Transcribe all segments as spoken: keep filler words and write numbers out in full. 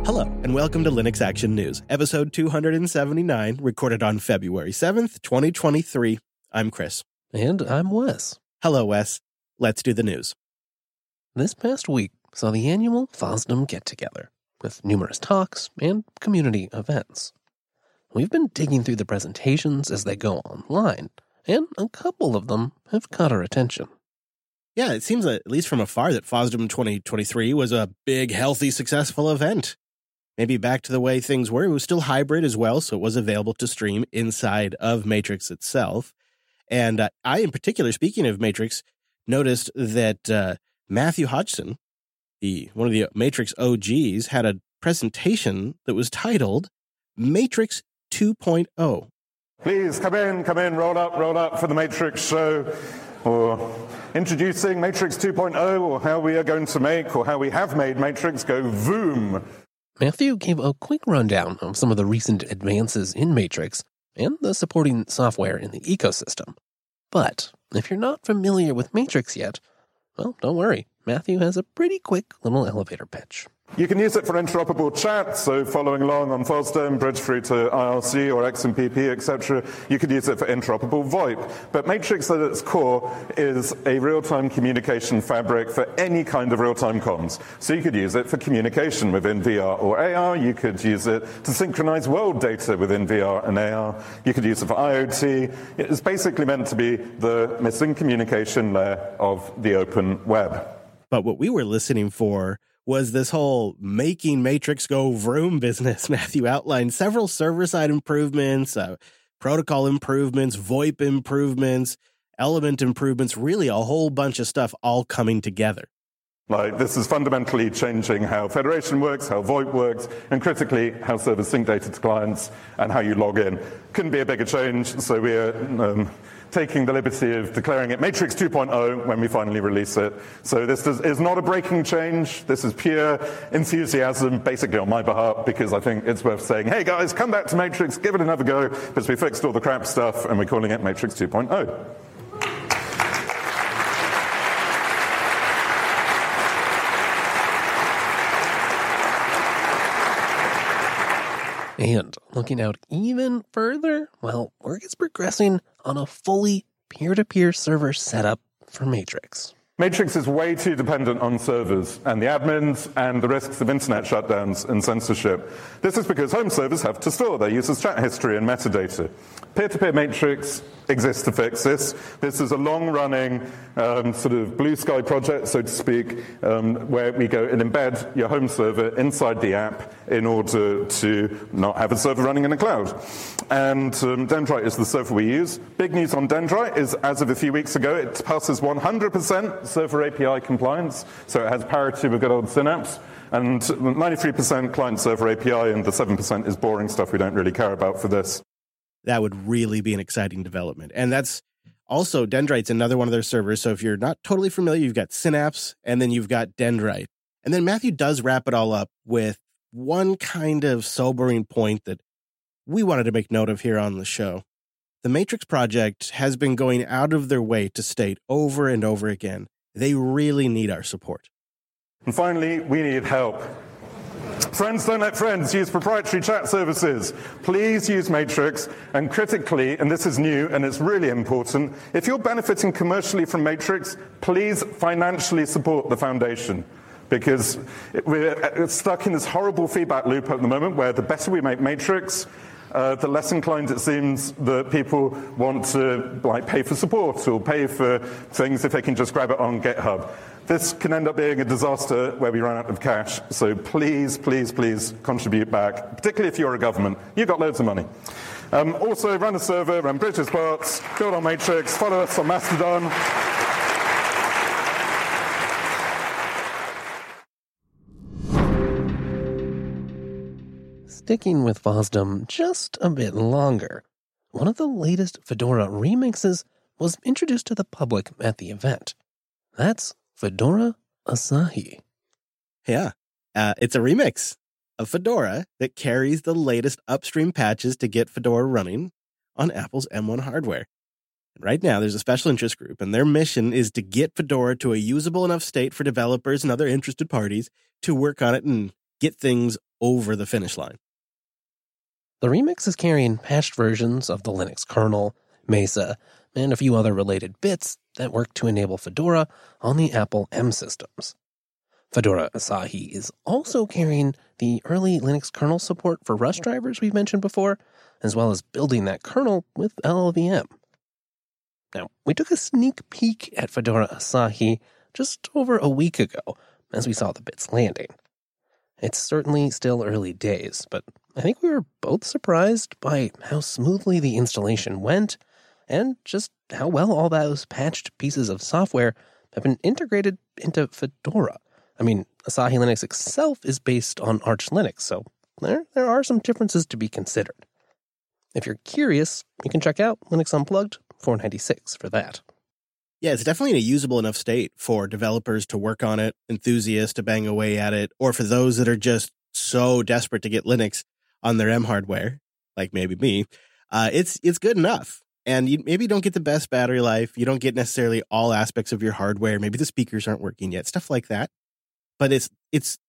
Hello, and welcome to Linux Action News, episode two hundred seventy-nine, recorded on February seventh, twenty twenty-three. I'm Chris. And I'm Wes. Hello, Wes. Let's do the news. This past week saw the annual FOSDEM get-together, with numerous talks and community events. We've been digging through the presentations as they go online, and a couple of them have caught our attention. Yeah, it seems, at least from afar, that FOSDEM twenty twenty-three was a big, healthy, successful event. Maybe back to the way things were. It was still hybrid as well, so it was available to stream inside of Matrix itself. And uh, I, in particular, speaking of Matrix, noticed that uh, Matthew Hodgson, the one of the Matrix O Gs, had a presentation that was titled Matrix two point oh. Please come in, come in, roll up, roll up for the Matrix show, or introducing Matrix two point oh, or how we are going to make, or how we have made Matrix go voom. Matthew gave a quick rundown of some of the recent advances in Matrix and the supporting software in the ecosystem. But if you're not familiar with Matrix yet, well, don't worry. Matthew has a pretty quick little elevator pitch. You can use it for interoperable chat, so following along on FOSDEM, bridge through to I R C or X M P P, et cetera. You could use it for interoperable VoIP. But Matrix at its core is a real-time communication fabric for any kind of real-time comms. So you could use it for communication within V R or A R. You could use it to synchronize world data within V R and A R. You could use it for I O T. It's basically meant to be the missing communication layer of the open web. But what we were listening for was this whole making Matrix go vroom business. Matthew outlined several server-side improvements, uh, protocol improvements, VoIP improvements, element improvements, really a whole bunch of stuff all coming together. Like, this is fundamentally changing how Federation works, how VoIP works, and critically, how servers sync data to clients and how you log in. Couldn't be a bigger change, so we're um, taking the liberty of declaring it Matrix two point oh when we finally release it. So this does, is not a breaking change. This is pure enthusiasm, basically on my behalf, because I think it's worth saying, hey guys, come back to Matrix, give it another go, because we fixed all the crap stuff, and we're calling it Matrix two point oh. And looking out even further, well, work is progressing on a fully peer-to-peer server setup for Matrix. Matrix is way too dependent on servers and the admins and the risks of internet shutdowns and censorship. This is because home servers have to store their users' chat history and metadata. Peer-to-peer Matrix exists to fix this. This is a long-running um, sort of blue sky project, so to speak, um, where we go and embed your home server inside the app in order to not have a server running in the cloud. And um, Dendrite is the server we use. Big news on Dendrite is, as of a few weeks ago, it passes one hundred percent server A P I compliance, so it has parity with good old Synapse. And ninety-three percent client-server A P I, and the seven percent is boring stuff we don't really care about for this. That would really be an exciting development. And that's also, Dendrite's another one of their servers. So if you're not totally familiar, you've got Synapse, and then you've got Dendrite. And then Matthew does wrap it all up with one kind of sobering point that we wanted to make note of here on the show. The Matrix project has been going out of their way to state over and over again, they really need our support. And finally, we need help. Friends don't let friends use proprietary chat services. Please use Matrix, and critically, and this is new and it's really important, if you're benefiting commercially from Matrix, please financially support the foundation. Because we're stuck in this horrible feedback loop at the moment where the better we make Matrix, uh, the less inclined it seems that people want to like pay for support or pay for things if they can just grab it on GitHub. This can end up being a disaster where we run out of cash. So please, please, please contribute back, particularly if you're a government. You've got loads of money. Um, also, run a server, run Bridges parts, build on Matrix, follow us on Mastodon. Sticking with FOSDEM just a bit longer, one of the latest Fedora remixes was introduced to the public at the event. That's Fedora Asahi. Yeah, uh, it's a remix of Fedora that carries the latest upstream patches to get Fedora running on Apple's M one hardware. And right now, there's a special interest group, and their mission is to get Fedora to a usable enough state for developers and other interested parties to work on it and get things over the finish line. The remix is carrying patched versions of the Linux kernel, Mesa, and a few other related bits that work to enable Fedora on the Apple M systems. Fedora Asahi is also carrying the early Linux kernel support for Rust drivers we've mentioned before, as well as building that kernel with L L V M. Now, we took a sneak peek at Fedora Asahi just over a week ago as we saw the bits landing. It's certainly still early days, but I think we were both surprised by how smoothly the installation went and just how well all those patched pieces of software have been integrated into Fedora. I mean, Asahi Linux itself is based on Arch Linux, so there, there are some differences to be considered. If you're curious, you can check out Linux Unplugged four ninety-six for that. Yeah, it's definitely in a usable enough state for developers to work on it, enthusiasts to bang away at it, or for those that are just so desperate to get Linux on their M hardware, like maybe me. Uh, it's it's good enough. And you maybe don't get the best battery life. You don't get necessarily all aspects of your hardware. Maybe the speakers aren't working yet, stuff like that. But it's it's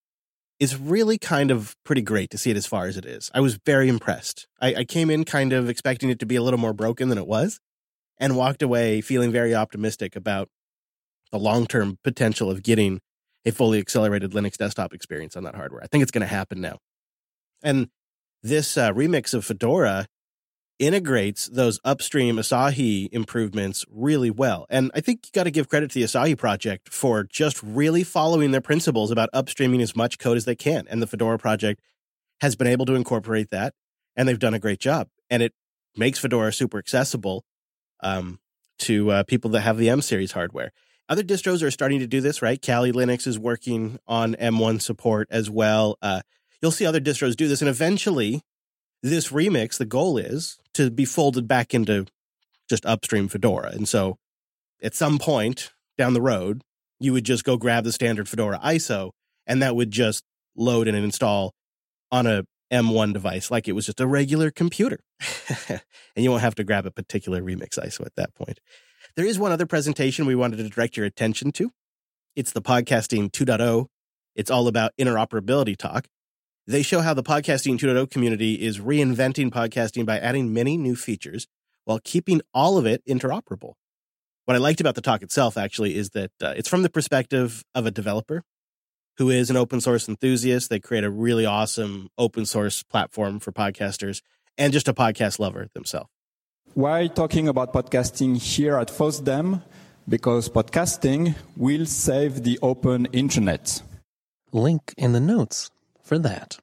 it's really kind of pretty great to see it as far as it is. I was very impressed. I, I came in kind of expecting it to be a little more broken than it was, and walked away feeling very optimistic about the long-term potential of getting a fully accelerated Linux desktop experience on that hardware. I think it's going to happen now. And this uh, remix of Fedora integrates those upstream Asahi improvements really well. And I think you got to give credit to the Asahi project for just really following their principles about upstreaming as much code as they can. And the Fedora project has been able to incorporate that, and they've done a great job. And it makes Fedora super accessible um, to uh, people that have the M series hardware. Other distros are starting to do this, right? Kali Linux is working on M one support as well. Uh, you'll see other distros do this, and eventually this remix, the goal is to be folded back into just upstream Fedora. And so at some point down the road, you would just go grab the standard Fedora I S O, and that would just load and install on a M one device like it was just a regular computer. And you won't have to grab a particular remix I S O at that point. There is one other presentation we wanted to direct your attention to. It's the Podcasting two point oh. It's all about interoperability talk. They show how the Podcasting two point oh community is reinventing podcasting by adding many new features while keeping all of it interoperable. What I liked about the talk itself, actually, is that uh, it's from the perspective of a developer who is an open source enthusiast. They create a really awesome open source platform for podcasters and just a podcast lover themselves. Why talking about podcasting here at FOSDEM? Because podcasting will save the open internet. Link in the notes for that.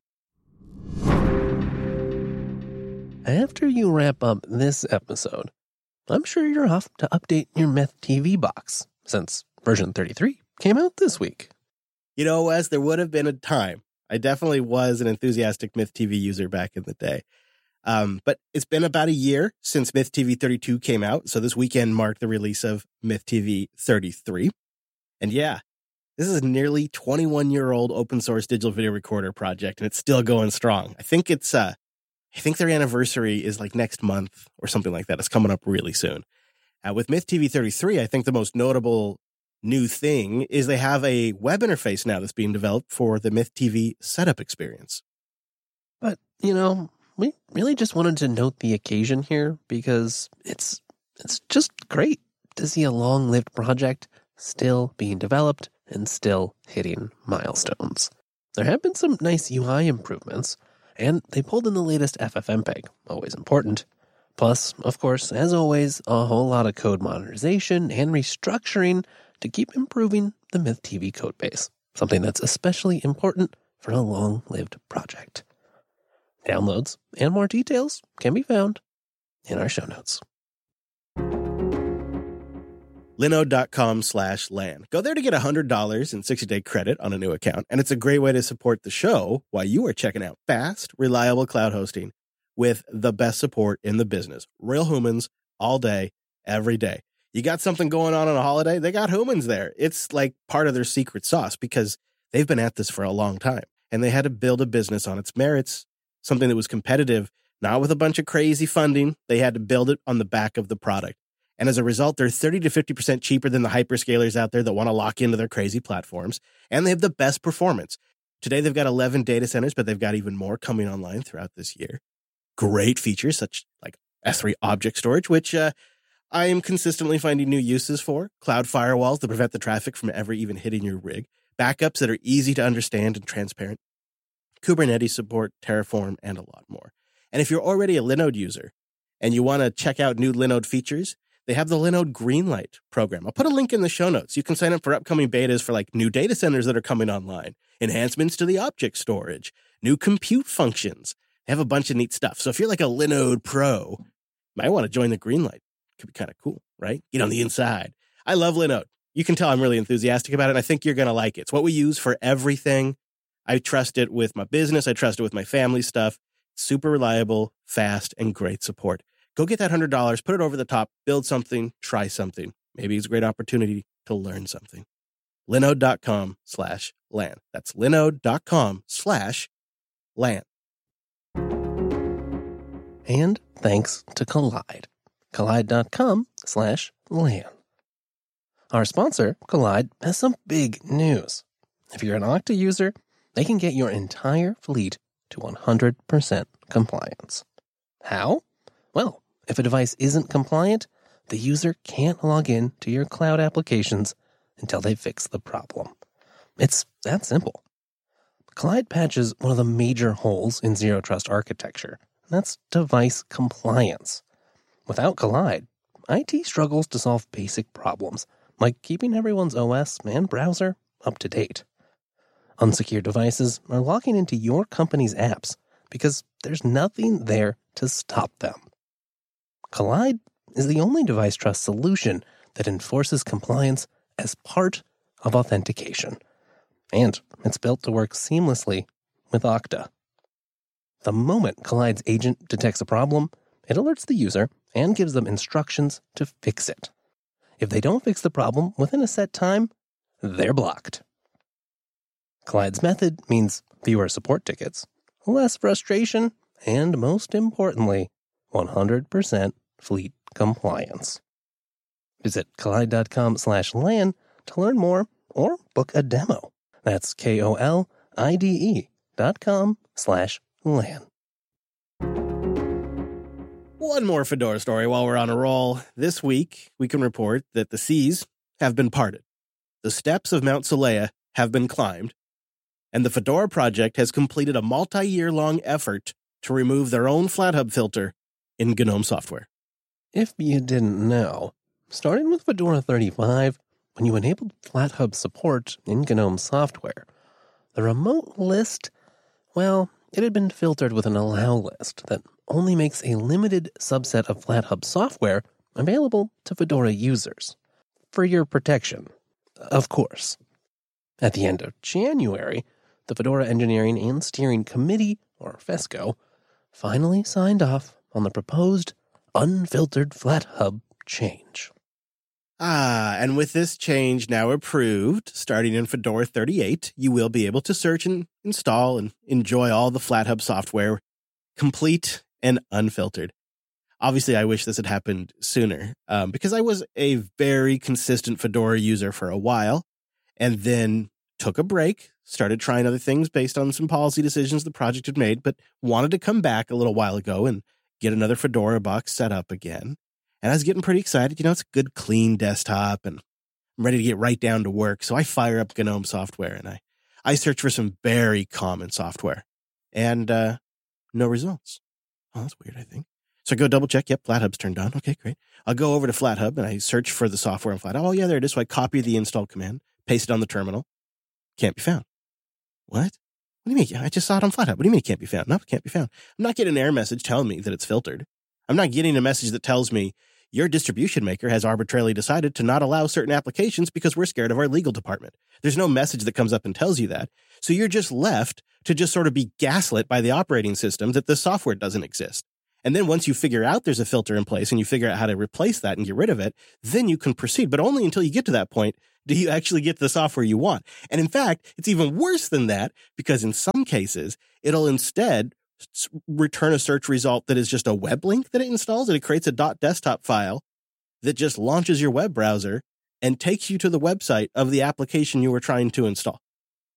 After you wrap up this episode, I'm sure you're off to update your Myth T V box, since version thirty-three came out this week. You know, Wes, there would have been a time. I definitely was an enthusiastic Myth T V user back in the day. Um, but it's been about a year since Myth T V thirty-two came out, so this weekend marked the release of Myth T V thirty-three. And yeah, this is a nearly twenty-one-year-old open source digital video recorder project, and it's still going strong. I think it's, uh, I think their anniversary is like next month or something like that. It's coming up really soon. Uh, with Myth T V thirty-three, I think the most notable new thing is they have a web interface now that's being developed for the Myth T V setup experience. But, you know, we really just wanted to note the occasion here because it's it's just great to see a long-lived project still being developed and still hitting milestones. There have been some nice U I improvements, and they pulled in the latest F F mpeg, always important. Plus, of course, as always, a whole lot of code modernization and restructuring to keep improving the Myth T V codebase, something that's especially important for a long-lived project. Downloads and more details can be found in our show notes. Linode.com slash LAN. Go there to get one hundred dollars in sixty-day credit on a new account, and it's a great way to support the show while you are checking out fast, reliable cloud hosting with the best support in the business. Real humans all day, every day. You got something going on on a holiday? They got humans there. It's like part of their secret sauce because they've been at this for a long time, and they had to build a business on its merits, something that was competitive, not with a bunch of crazy funding. They had to build it on the back of the product. And as a result, they're thirty to fifty percent cheaper than the hyperscalers out there that want to lock into their crazy platforms. And they have the best performance. Today, they've got eleven data centers, but they've got even more coming online throughout this year. Great features such like S three object storage, which uh, I am consistently finding new uses for. Cloud firewalls that prevent the traffic from ever even hitting your rig. Backups that are easy to understand and transparent. Kubernetes support, Terraform, and a lot more. And if you're already a Linode user and you want to check out new Linode features, they have the Linode Greenlight program. I'll put a link in the show notes. You can sign up for upcoming betas for like new data centers that are coming online, enhancements to the object storage, new compute functions. They have a bunch of neat stuff. So if you're like a Linode pro, you might want to join the Greenlight. Could be kind of cool, right? Get on the inside. I love Linode. You can tell I'm really enthusiastic about it, and I think you're going to like it. It's what we use for everything. I trust it with my business. I trust it with my family stuff. Super reliable, fast, and great support. Go get that one hundred dollars, put it over the top, build something, try something. Maybe it's a great opportunity to learn something. Linode.com slash LAN. That's linode.com slash LAN. And thanks to Kolide. Kolide.com slash LAN. Our sponsor, Kolide, has some big news. If you're an Okta user, they can get your entire fleet to one hundred percent compliance. How? Well, if a device isn't compliant, the user can't log in to your cloud applications until they fix the problem. It's that simple. Kolide patches one of the major holes in Zero Trust architecture, and that's device compliance. Without Kolide, I T struggles to solve basic problems, like keeping everyone's O S and browser up to date. Unsecured devices are logging into your company's apps because there's nothing there to stop them. Kolide is the only device trust solution that enforces compliance as part of authentication. And it's built to work seamlessly with Okta. The moment Kolide's agent detects a problem, it alerts the user and gives them instructions to fix it. If they don't fix the problem within a set time, they're blocked. Kolide's method means fewer support tickets, less frustration, and most importantly, one hundred percent fleet compliance. Visit Kolide.com slash LAN to learn more or book a demo. That's K-O-L-I-D-E dot com slash LAN. One more Fedora story while we're on a roll. This week, we can report that the seas have been parted. The steps of Mount Solea have been climbed, and the Fedora project has completed a multi-year-long effort to remove their own FlatHub filter in GNOME software. If you didn't know, starting with Fedora thirty-five, when you enabled FlatHub support in GNOME software, the remote list, well, it had been filtered with an allow list that only makes a limited subset of FlatHub software available to Fedora users. For your protection, of course. At the end of January, the Fedora Engineering and Steering Committee, or FESCO, finally signed off on the proposed unfiltered FlatHub change. Ah, and with this change now approved, starting in Fedora thirty-eight, you will be able to search and install and enjoy all the FlatHub software, complete and unfiltered. Obviously, I wish this had happened sooner, um, because I was a very consistent Fedora user for a while, and then took a break, started trying other things based on some policy decisions the project had made, but wanted to come back a little while ago and get another Fedora box set up again. And I was getting pretty excited. You know, it's a good, clean desktop, and I'm ready to get right down to work. So I fire up GNOME software, and I, I search for some very common software. And uh, no results. Oh, that's weird, I think. So I go double check. Yep, FlatHub's turned on. Okay, great. I'll go over to FlatHub, and I search for the software on FlatHub. Oh, yeah, there it is. So I copy the install command, paste it on the terminal. Can't be found. What? What do you mean? I just saw it on FlatHub. What do you mean it can't be found? No, it can't be found. I'm not getting an error message telling me that it's filtered. I'm not getting a message that tells me your distribution maker has arbitrarily decided to not allow certain applications because we're scared of our legal department. There's no message that comes up and tells you that. So you're just left to just sort of be gaslit by the operating system that the software doesn't exist. And then once you figure out there's a filter in place and you figure out how to replace that and get rid of it, then you can proceed. But only until you get to that point do you actually get the software you want. And in fact, it's even worse than that, because in some cases, it'll instead return a search result that is just a web link that it installs, and it creates a .desktop file that just launches your web browser and takes you to the website of the application you were trying to install.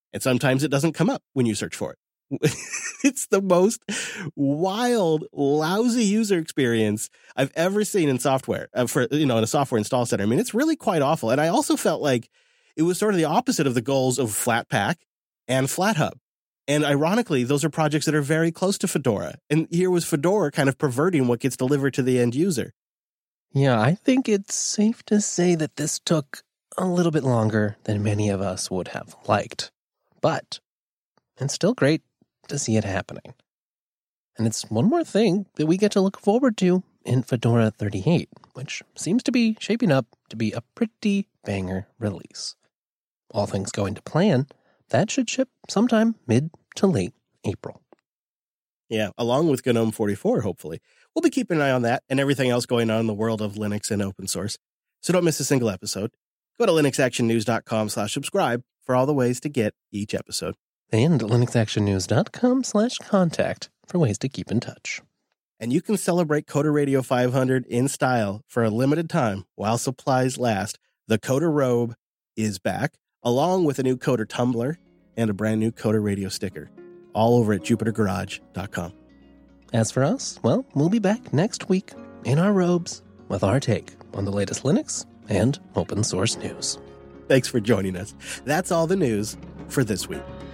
And sometimes it doesn't come up when you search for it. It's the most wild, lousy user experience I've ever seen in software uh, for, you know, in a software install center. I mean, it's really quite awful. And I also felt like it was sort of the opposite of the goals of Flatpak and FlatHub. And ironically, those are projects that are very close to Fedora. And here was Fedora kind of perverting what gets delivered to the end user. Yeah, I think it's safe to say that this took a little bit longer than many of us would have liked. But it's still great to see it happening. And it's one more thing that we get to look forward to in Fedora thirty-eight, which seems to be shaping up to be a pretty banger release. All things going to plan, that should ship sometime mid to late April. Yeah, along with GNOME forty-four, hopefully. We'll be keeping an eye on that and everything else going on in the world of Linux and open source. So don't miss a single episode. Go to linuxactionnews.com slash subscribe for all the ways to get each episode. And linuxactionnews.com slash contact for ways to keep in touch. And you can celebrate Coder Radio five hundred in style for a limited time while supplies last. The Coder Robe is back, along with a new Coder tumbler and a brand new Coder Radio sticker, all over at jupiter garage dot com. As for us, well, we'll be back next week in our robes with our take on the latest Linux and open source news. Thanks for joining us. That's all the news for this week.